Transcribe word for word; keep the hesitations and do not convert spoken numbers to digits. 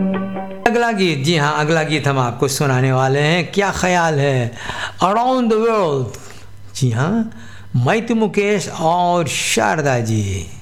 अगला गीत, जी हाँ अगला गीत हम आपको सुनाने वाले हैं, क्या ख्याल है, अराउंड द वर्ल्ड। जी हाँ, मैं तो मुकेश और शारदा जी।